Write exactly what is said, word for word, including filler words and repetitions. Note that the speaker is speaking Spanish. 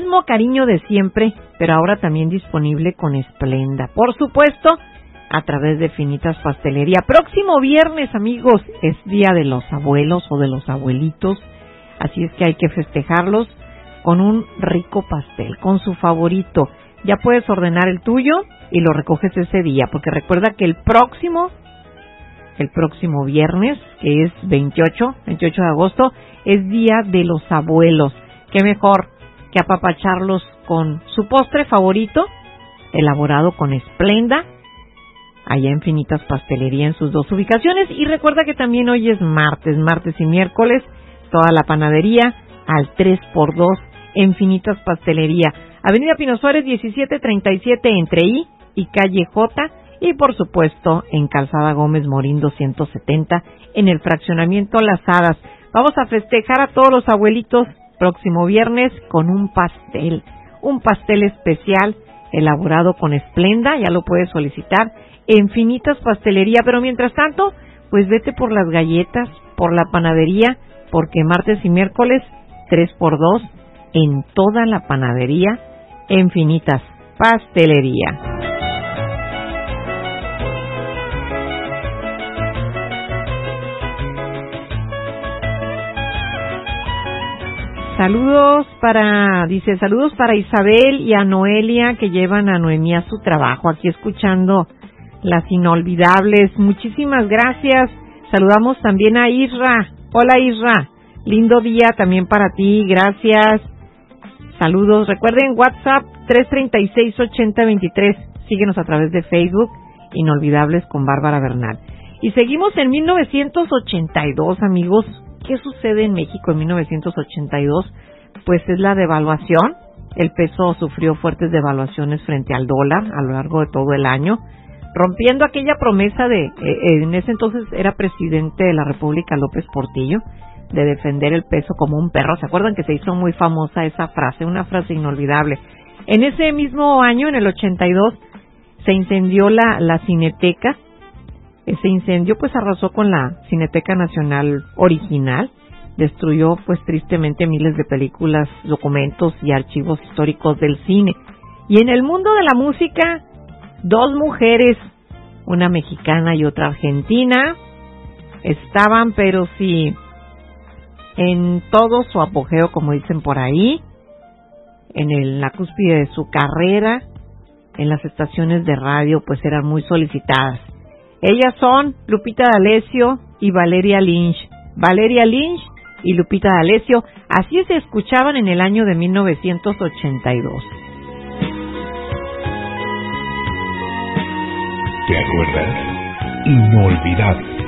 mismo cariño de siempre, pero ahora también disponible con Esplenda. Por supuesto, a través de Finitas Pastelería. Próximo viernes, amigos, es Día de los Abuelos o de los Abuelitos, así es que hay que festejarlos con un rico pastel, con su favorito. Ya puedes ordenar el tuyo y lo recoges ese día, porque recuerda que el próximo, el próximo viernes, que es veintiocho de agosto, es Día de los Abuelos. Qué mejor que apapacharlos con su postre favorito, elaborado con Esplenda, allá en Finitas Pastelería en sus dos ubicaciones. Y recuerda que también hoy es martes, martes y miércoles, toda la panadería al tres por dos en Finitas Pastelería. Avenida Pino Suárez diecisiete treinta y siete entre I y calle J, y por supuesto en Calzada Gómez Morín doscientos setenta en el fraccionamiento Las Hadas. Vamos a festejar a todos los abuelitos próximo viernes con un pastel, un pastel especial elaborado con Esplenda. Ya lo puedes solicitar en Finitas Pastelería, pero mientras tanto, pues vete por las galletas, por la panadería, porque martes y miércoles tres por dos en toda la panadería en Finitas Pastelería. Saludos para, dice, saludos para Isabel y a Noelia que llevan a Noemí a su trabajo, aquí escuchando las inolvidables. Muchísimas gracias. Saludamos también a Isra. Hola Isra, lindo día también para ti, gracias. Saludos, recuerden WhatsApp tres treinta y seis ochenta veintitrés. Síguenos a través de Facebook, Inolvidables con Bárbara Bernal. Y seguimos en mil novecientos ochenta y dos, amigos. ¿Qué sucede en México en mil novecientos ochenta y dos? Pues es la devaluación. El peso sufrió fuertes devaluaciones frente al dólar a lo largo de todo el año, rompiendo aquella promesa de, eh, en ese entonces era presidente de la República López Portillo, de defender el peso como un perro. ¿Se acuerdan que se hizo muy famosa esa frase? Una frase inolvidable. En ese mismo año, en el ochenta y dos, se incendió la, la Cineteca. Ese incendio pues arrasó con la Cineteca Nacional original, destruyó pues tristemente miles de películas, documentos y archivos históricos del cine. Y en el mundo de la música, dos mujeres, una mexicana y otra argentina, estaban pero sí en todo su apogeo, como dicen por ahí, en el, la cúspide de su carrera, en las estaciones de radio pues eran muy solicitadas. Ellas son Lupita D'Alessio y Valeria Lynch. Valeria Lynch y Lupita D'Alessio, así se escuchaban en el año de mil novecientos ochenta y dos. ¿Te acuerdas? Inolvidable.